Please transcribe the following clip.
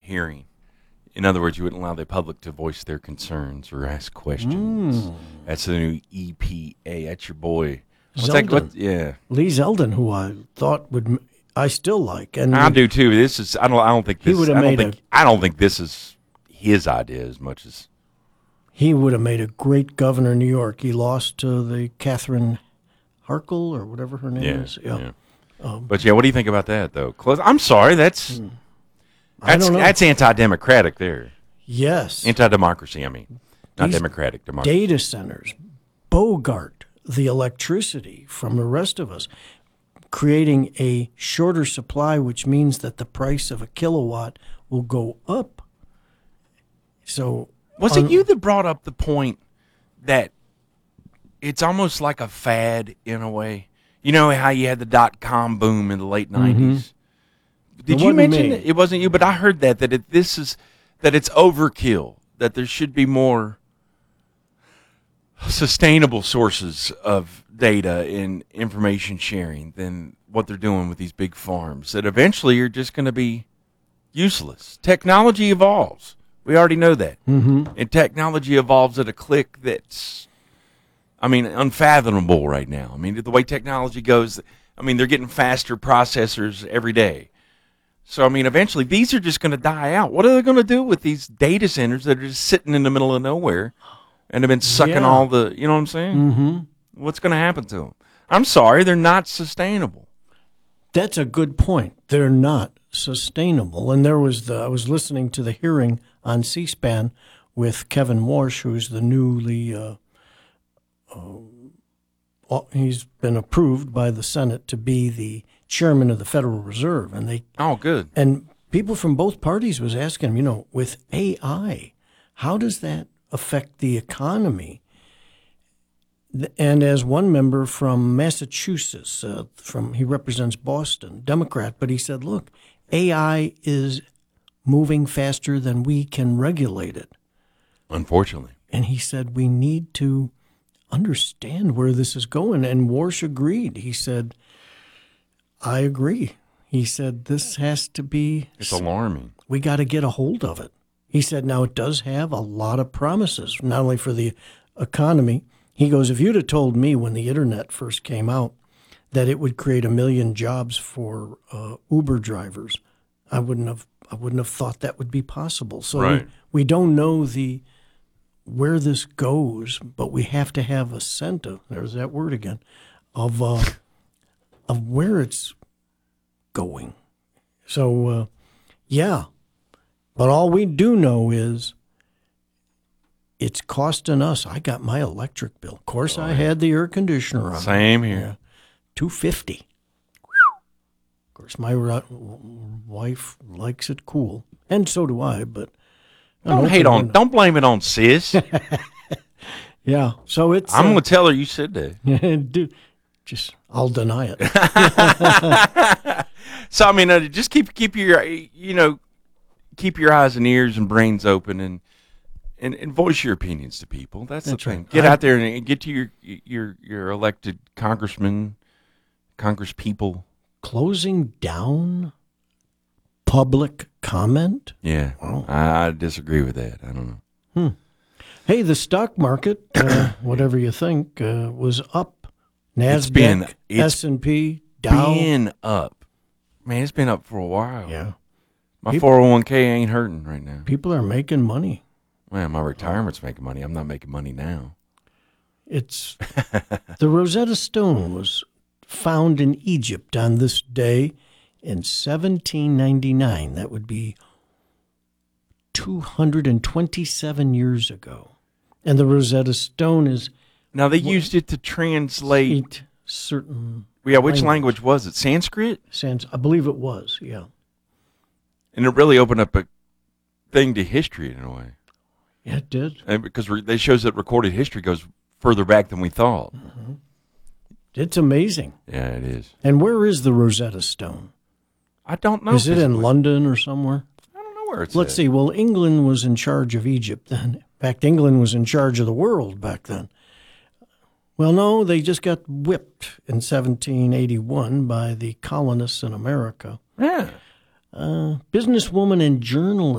hearing. In other words, you wouldn't allow the public to voice their concerns or ask questions. That's the new EPA. That's your boy. Zeldin. Yeah, Lee Zeldin, who I thought I still like, and I do too. This is I don't think this. I don't think this is his idea as much as he would have made a great governor of New York. He lost to the Catherine Harkle or whatever her name is. Yeah. But what do you think about that though? I'm sorry, that's anti-democratic there. Yes. Anti-democracy, I mean. Not democratic, democracy. Data centers bogart the electricity from the rest of us, creating a shorter supply, which means that the price of a kilowatt will go up. So, was it you that brought up the point that it's almost like a fad in a way? You know how you had the .com boom in the late 90s? Did you mention it? It wasn't you, but I heard that it's overkill, that there should be more sustainable sources of data and information sharing than what they're doing with these big farms, that eventually are just going to be useless. Technology evolves. We already know that. And technology evolves at a click that's, unfathomable right now. The way technology goes, they're getting faster processors every day. So, eventually these are just going to die out. What are they going to do with these data centers that are just sitting in the middle of nowhere and have been sucking all the, you know what I'm saying? What's going to happen to them? I'm sorry, they're not sustainable. That's a good point. They're not sustainable. And I was listening to the hearing on C-SPAN with Kevin Warsh, who's the newly, he's been approved by the Senate to be the chairman of the Federal Reserve. And good. And people from both parties was asking him, with AI, how does that affect the economy? And as one member from Massachusetts, he represents Boston, Democrat, but he said, look, AI is moving faster than we can regulate it. Unfortunately. And he said, we need to understand where this is going. And Warsh agreed. He said, I agree. He said, this has to be... It's alarming. We got to get a hold of it. He said, now it does have a lot of promises, not only for the economy. He goes, if you'd have told me when the internet first came out that it would create 1 million jobs for Uber drivers, I wouldn't have thought that would be possible. So we don't know where this goes, but we have to have a sense of, there's that word again, of where it's going. So, but all we do know is it's costing us. I got my electric bill. Of course, I had the air conditioner on. Same here. $250. Of course, my wife likes it cool, and so do I. But don't blame it on sis. Yeah, so it's. I'm gonna tell her you said that. I'll deny it. So just keep your keep your eyes and ears and brains open and voice your opinions to people. That's the thing. Right. Get out there and get to your elected congressmen, congresspeople. Closing down public comment? Yeah, wow. I disagree with that. I don't know. Hey, the stock market, whatever you think, was up. NASDAQ, S&P, Dow. It's been up. Man, it's been up for a while. Yeah. My 401k ain't hurting right now. People are making money. Man, my retirement's making money. I'm not making money now. It's the Rosetta Stone was found in Egypt on this day in 1799. That would be 227 years ago. And the Rosetta Stone is... Now, they used it to translate... certain... Yeah, which language was it? Sanskrit? I believe it was, yeah. And it really opened up a thing to history in a way. Yeah, it did. And because it shows that recorded history goes further back than we thought. Mm-hmm. It's amazing. Yeah, it is. And where is the Rosetta Stone? I don't know. Is it in London or somewhere? I don't know where it's Let's see. Well, England was in charge of Egypt then. In fact, England was in charge of the world back then. Well, no, they just got whipped in 1781 by the colonists in America. Yeah. Businesswoman and journalist